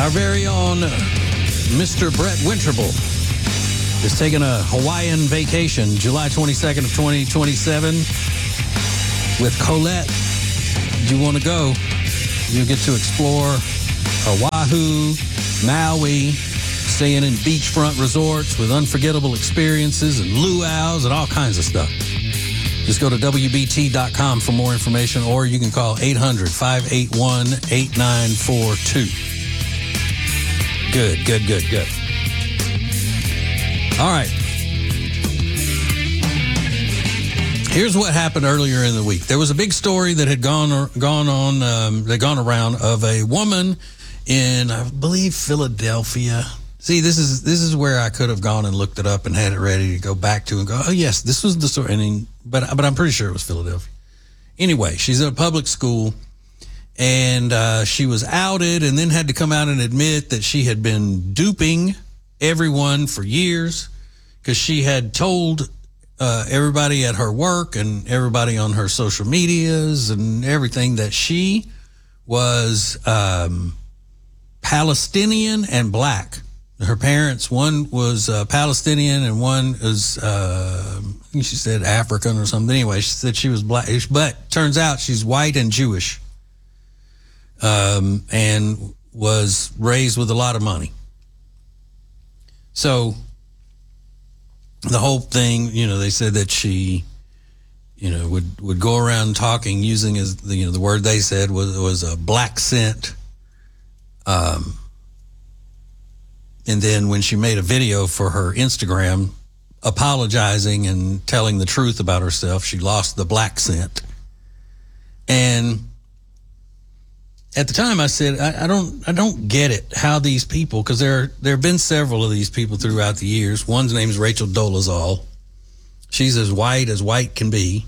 Our very own Mr. Brett Winterble is taking a Hawaiian vacation July 22nd of 2027 with Colette. Do you want to go? You get to explore Oahu, Maui, staying in beachfront resorts with unforgettable experiences and luau's and all kinds of stuff. Just go to WBT.com for more information, or you can call 800-581-8942. Good. All right. Here's what happened earlier in the week. There was a big story that had gone around of a woman in, I believe, Philadelphia. See, this is where I could have gone and looked it up and had it ready to go back to and go, oh yes, this was the story. But I'm pretty sure it was Philadelphia. Anyway, she's at a public school, and she was outed and then had to come out and admit that she had been duping everyone for years because she had told everybody at her work and everybody on her social medias and everything that she was Palestinian and black. Her parents, one was Palestinian and one was, I think she said African or something. Anyway, she said she was black, but turns out she's white and Jewish, and was raised with a lot of money. So the whole thing, they said that she, would go around talking using the word they said was a black scent. And then when she made a video for her Instagram apologizing and telling the truth about herself, she lost the black scent. And at the time I said, I don't get it how these people, because there have been several of these people throughout the years. One's name is Rachel Dolezal. She's as white can be.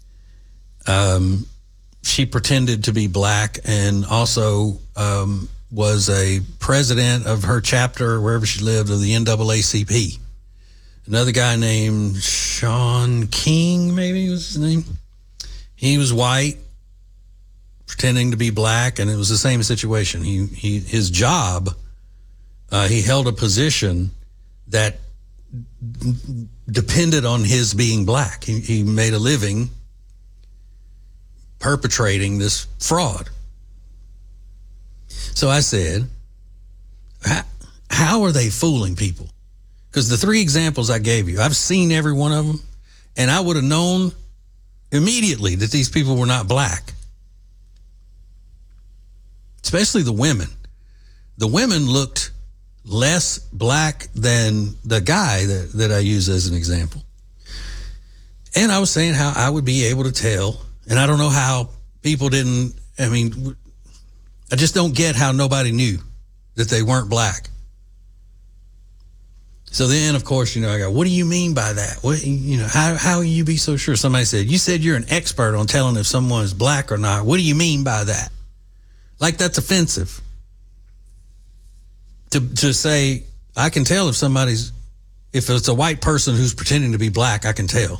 She pretended to be black and also was a president of her chapter, wherever she lived, of the NAACP. Another guy named Sean King, maybe was his name. He was white, pretending to be black, and it was the same situation. His job, he held a position that depended on his being black. He made a living perpetrating this fraud. So I said, how are they fooling people? Because the three examples I gave you, I've seen every one of them, and I would have known immediately that these people were not black. Especially the women. The women looked less black than the guy that I use as an example. And I was saying how I would be able to tell, and I don't know how people didn't, I just don't get how nobody knew that they weren't black. So then, of course, I go, what do you mean by that? What, how you be so sure? Somebody said, you said you're an expert on telling if someone is black or not. What do you mean by that? Like that's offensive. To say, I can tell if it's a white person who's pretending to be black, I can tell.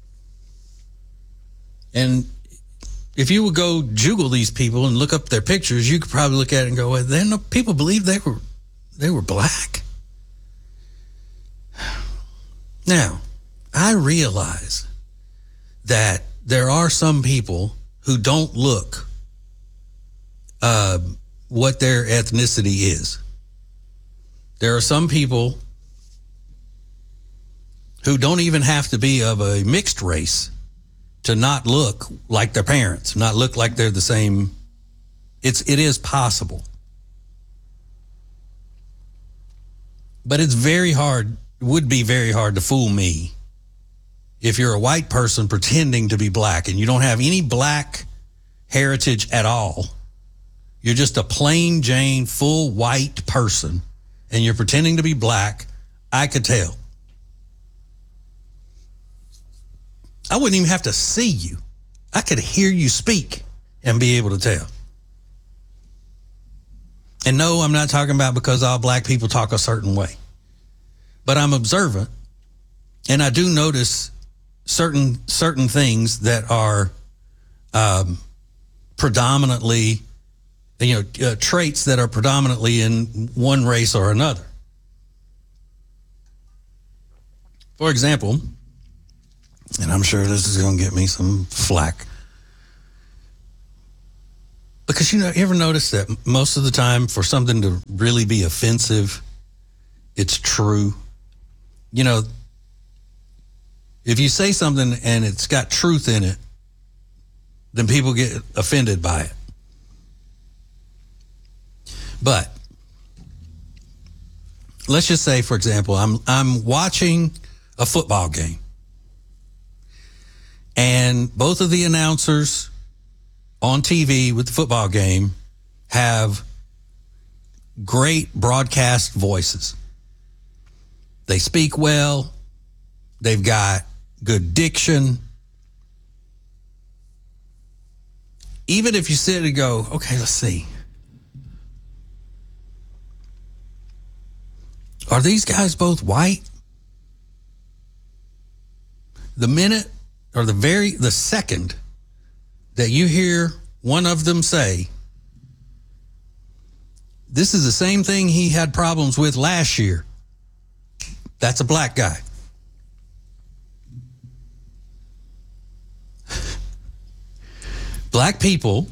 And if you would go Google these people and look up their pictures, you could probably look at it and go, well, then people believe they were black. Now, I realize that there are some people who don't look what their ethnicity is. There are some people who don't even have to be of a mixed race to not look like their parents, not look like they're the same. It is possible. But it's would be very hard to fool me if you're a white person pretending to be black and you don't have any black heritage at all. You're just a plain Jane, full white person, and you're pretending to be black. I could tell. I wouldn't even have to see you. I could hear you speak and be able to tell. And no, I'm not talking about because all black people talk a certain way. But I'm observant, and I do notice certain things that are predominantly traits that are predominantly in one race or another. For example, and I'm sure this is going to get me some flack, because you ever notice that most of the time for something to really be offensive, it's true. If you say something and it's got truth in it, then people get offended by it. But let's just say, for example, I'm watching a football game, and both of the announcers on TV with the football game have great broadcast voices. They speak well. They've got good diction. Even if you sit and go, okay, let's see. Are these guys both white? The minute or the second that you hear one of them say, this is the same thing he had problems with last year, that's a black guy. Black people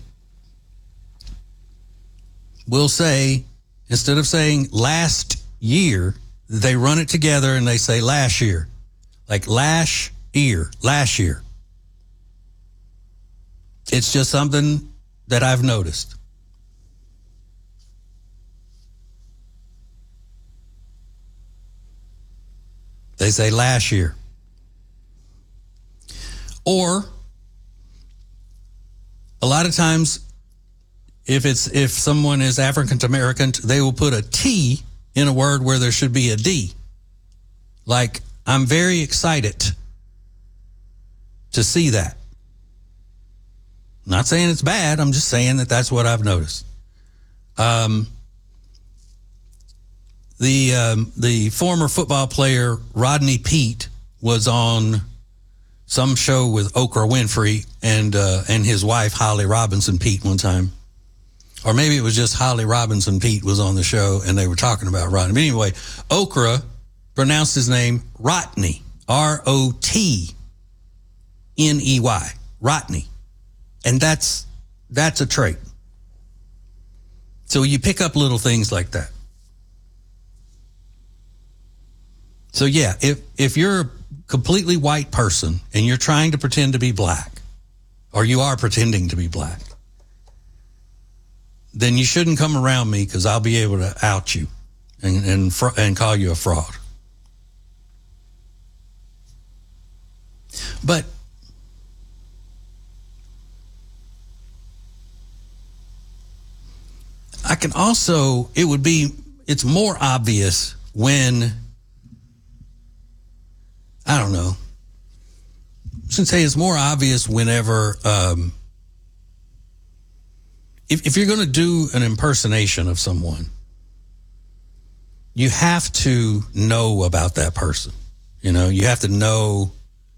will say, instead of saying last year, they run it together and they say last year. Like last year. It's just something that I've noticed. They say last year. Or a lot of times, if someone is African American, they will put a T in a word where there should be a D. Like, I'm very excited to see that. Not saying it's bad. I'm just saying that that's what I've noticed. The former football player Rodney Peete was on some show with Oprah Winfrey and his wife Holly Robinson Peete one time, or maybe it was just Holly Robinson Peete was on the show and they were talking about Rodney. But anyway, Oprah pronounced his name Rotney, Rotney, Rotney, and that's a trait. So you pick up little things like that. So yeah, if you're a completely white person and you're trying to pretend to be black, or you are pretending to be black, then you shouldn't come around me, because I'll be able to out you and call you a fraud. But I can also, it's more obvious when, I don't know, I should say it's more obvious whenever, if you're going to do an impersonation of someone, you have to know about that person. You have to know,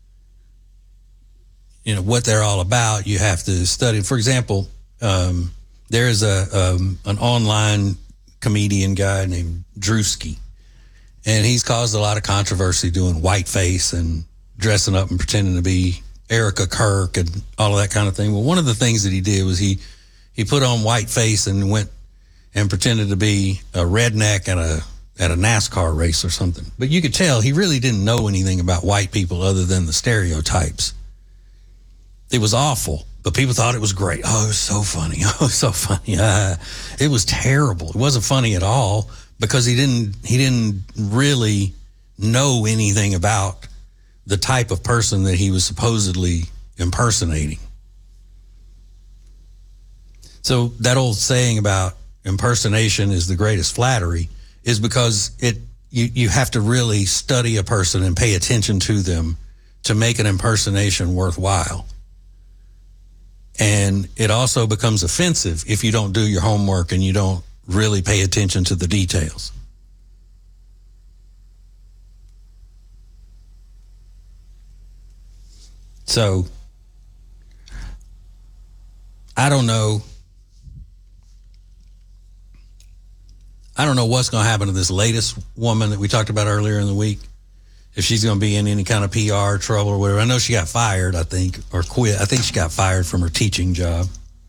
what they're all about. You have to study. For example, there is an online comedian guy named Drewski, and he's caused a lot of controversy doing whiteface and dressing up and pretending to be Erica Kirk and all of that kind of thing. Well, one of the things that he did was he put on whiteface and went and pretended to be a redneck at a NASCAR race or something. But you could tell he really didn't know anything about white people other than the stereotypes. It was awful, but people thought it was great. Oh, it was so funny. Oh, it was so funny. It was terrible. It wasn't funny at all, because he didn't really know anything about the type of person that he was supposedly impersonating. So that old saying about impersonation is the greatest flattery is because you have to really study a person and pay attention to them to make an impersonation worthwhile. And it also becomes offensive if you don't do your homework and you don't really pay attention to the details. So, I don't know I don't know what's going to happen to this latest woman that we talked about earlier in the week. If she's going to be in any kind of PR trouble or whatever. I know she got fired, I think, or quit. I think she got fired from her teaching job.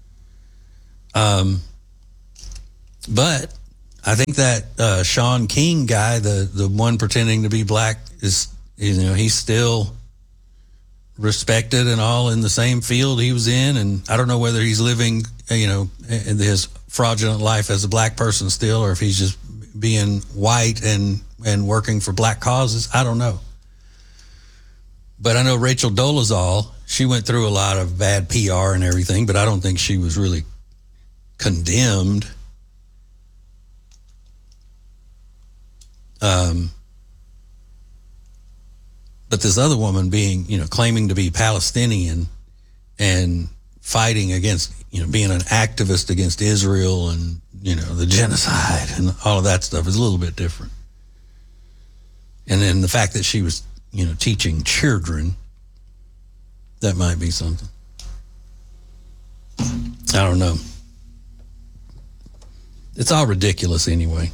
But I think that Sean King guy, the one pretending to be black, is, he's still respected and all in the same field he was in. And I don't know whether he's living, in his fraudulent life as a black person still, or if he's just being white and working for black causes. I don't know. But I know Rachel Dolezal, she went through a lot of bad PR and everything, but I don't think she was really condemned. But this other woman being, claiming to be Palestinian and fighting against, being an activist against Israel and, the genocide and all of that stuff is a little bit different. And then the fact that she was, teaching children, that might be something. I don't know. It's all ridiculous anyway.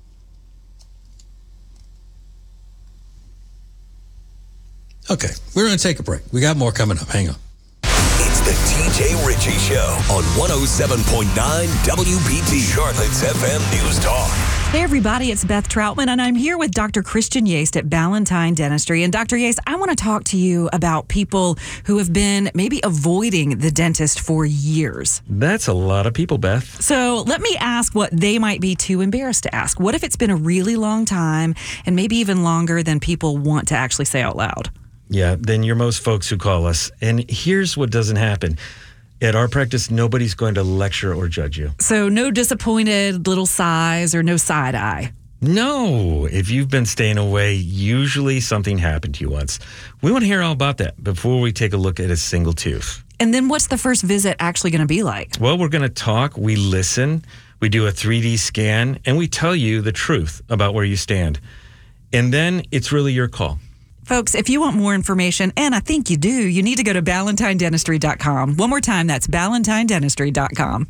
Okay, we're going to take a break. We got more coming up. Hang on. It's the TJ Ritchie Show on 107.9 WBT, Charlotte's FM News Talk. Hey, everybody, it's Beth Troutman, and I'm here with Dr. Christian Yaste at Ballantyne Dentistry. And Dr. Yaste, I want to talk to you about people who have been maybe avoiding the dentist for years. That's a lot of people, Beth. So let me ask what they might be too embarrassed to ask. What if it's been a really long time and maybe even longer than people want to actually say out loud? Yeah, then you're most folks who call us. And here's what doesn't happen. At our practice, nobody's going to lecture or judge you. So no disappointed little sighs or no side eye? No. If you've been staying away, usually something happened to you once. We want to hear all about that before we take a look at a single tooth. And then what's the first visit actually going to be like? Well, we're going to talk, we listen, we do a 3D scan, and we tell you the truth about where you stand. And then it's really your call. Folks, if you want more information, and I think you do, you need to go to BallantyneDentistry.com. One more time, that's BallantyneDentistry.com.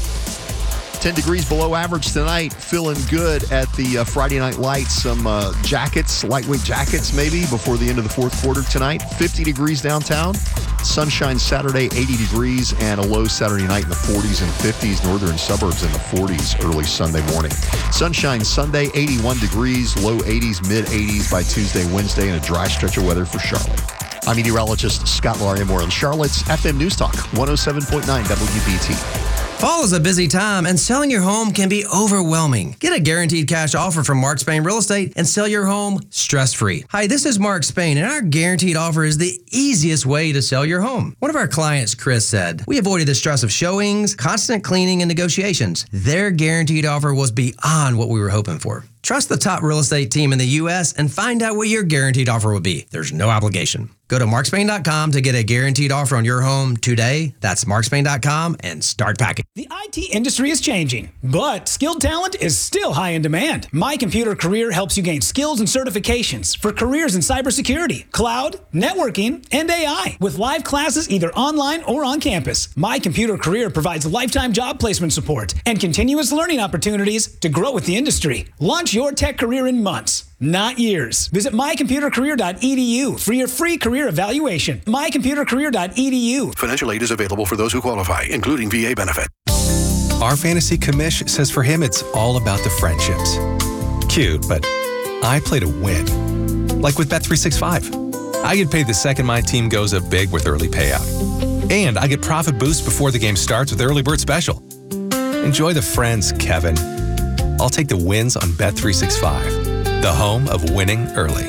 10 degrees below average tonight. Feeling good at the Friday Night Lights. Some jackets, lightweight jackets maybe, before the end of the fourth quarter tonight. 50 degrees downtown. Sunshine Saturday, 80 degrees, and a low Saturday night in the 40s and 50s. Northern suburbs in the 40s early Sunday morning. Sunshine Sunday, 81 degrees, low 80s, mid 80s by Tuesday, Wednesday, and a dry stretch of weather for Charlotte. I'm meteorologist Scott Larimore on Charlotte's FM News Talk, 107.9 WBT. Fall is a busy time, and selling your home can be overwhelming. Get a guaranteed cash offer from Mark Spain Real Estate and sell your home stress-free. Hi, this is Mark Spain, and our guaranteed offer is the easiest way to sell your home. One of our clients, Chris, said, "We avoided the stress of showings, constant cleaning, and negotiations. Their guaranteed offer was beyond what we were hoping for." Trust the top real estate team in the U.S. and find out what your guaranteed offer will be. There's no obligation. Go to markspain.com to get a guaranteed offer on your home today. That's markspain.com and start packing. The IT industry is changing, but skilled talent is still high in demand. My Computer Career helps you gain skills and certifications for careers in cybersecurity, cloud, networking, and AI. With live classes either online or on campus, My Computer Career provides lifetime job placement support and continuous learning opportunities to grow with the industry. Launch your tech career in months, not years. Visit mycomputercareer.edu for your free career evaluation. mycomputercareer.edu. Financial aid is available for those who qualify, including VA benefit. Our fantasy commish says for him it's all about the friendships. Cute, but I play to win. Like with Bet365. I get paid the second my team goes up big with early payout. And I get profit boost before the game starts with Early Bird Special. Enjoy the friends, Kevin. I'll take the wins on Bet365, the home of winning early.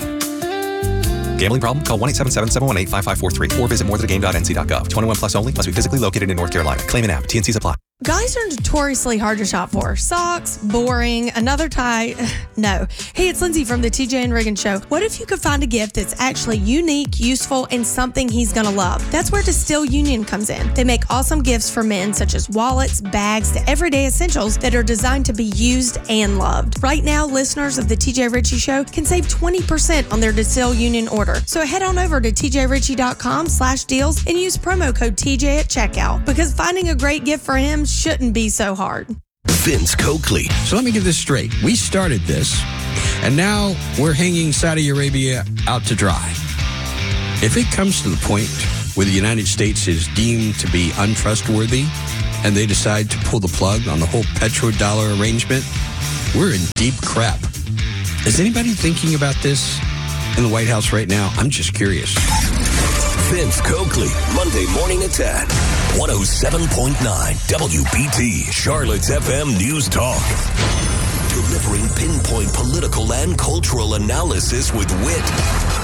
Gambling problem? Call 1-877-718-5543 or visit morethanagame.nc.gov. 21 plus only. Must be physically located in North Carolina. Claim an app. TNCs apply. Guys are notoriously hard to shop for. Socks, boring, another tie. No. Hey, it's Lindsay from the TJ and Riggin Show. What if you could find a gift that's actually unique, useful, and something he's going to love? That's where Distill Union comes in. They make awesome gifts for men, such as wallets, bags, to everyday essentials that are designed to be used and loved. Right now, listeners of the TJ Ritchie Show can save 20% on their Distill Union order. So head on over to tjritchie.com/deals and use promo code TJ at checkout, because finding a great gift for him shouldn't be so hard. Vince Coakley. So let me get this straight. We started this, and now we're hanging Saudi Arabia out to dry. If it comes to the point where the United States is deemed to be untrustworthy and they decide to pull the plug on the whole petrodollar arrangement, we're in deep crap. Is anybody thinking about this in the White House right now? I'm just curious. Vince Coakley, Monday morning at 10. 107.9 WBT, Charlotte's FM News Talk. Delivering pinpoint political and cultural analysis with wit